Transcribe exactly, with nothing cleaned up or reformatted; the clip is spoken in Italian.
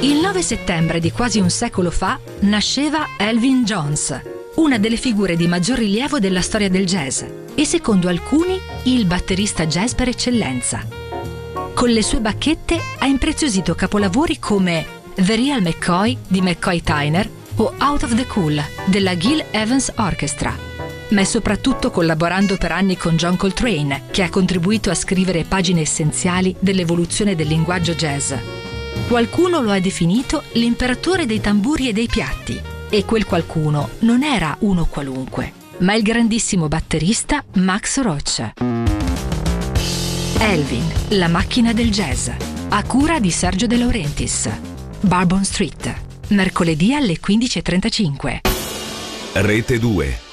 Il nove settembre di quasi un secolo fa nasceva Elvin Jones, una delle figure di maggior rilievo della storia del jazz e secondo alcuni il batterista jazz per eccellenza. Con le sue bacchette ha impreziosito capolavori come The Real McCoy di McCoy Tyner o Out of the Cool della Gil Evans Orchestra, ma è soprattutto collaborando per anni con John Coltrane che ha contribuito a scrivere pagine essenziali dell'evoluzione del linguaggio jazz. Qualcuno lo ha definito l'imperatore dei tamburi e dei piatti, e quel qualcuno non era uno qualunque, ma il grandissimo batterista Max Roach. Elvin, la macchina del jazz, a cura di Sergio De Laurentiis. Bourbon Street, mercoledì alle quindici e trentacinque. Rete due.